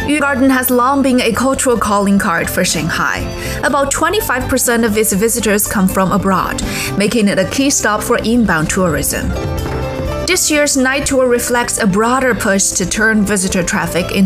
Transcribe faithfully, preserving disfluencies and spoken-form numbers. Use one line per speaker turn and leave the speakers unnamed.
Yu Garden has long been a cultural calling card for Shanghai. About twenty-five percent of its visitors come from abroad, making it a key stop for inbound tourism. This year's night tour reflects a broader push to turn visitor traffic into